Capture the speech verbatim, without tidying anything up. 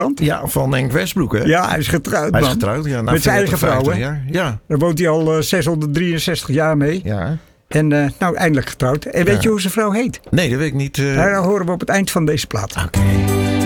Ja, van Henk Westbroek, hè? Ja, hij is getrouwd, Hij is man. getrouwd, ja. Nou, Met zijn eigen vrouw, hè? jaar. Ja. Daar woont hij al uh, zeshonderddrieënzestig jaar mee. Ja. En uh, nou, eindelijk getrouwd. En weet Ja. je hoe zijn vrouw heet? Nee, dat weet ik niet. Uh... Nou, dat horen we op het eind van deze plaat. Oké. Okay.